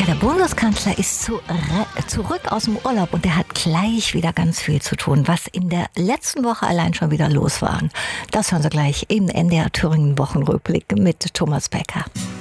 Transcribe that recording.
Ja, der Bundeskanzler ist zurück aus dem Urlaub und der hat gleich wieder ganz viel zu tun, was in der letzten Woche allein schon wieder los war. Das hören Sie gleich im NDR Thüringen Wochenrückblick mit Thomas Becker.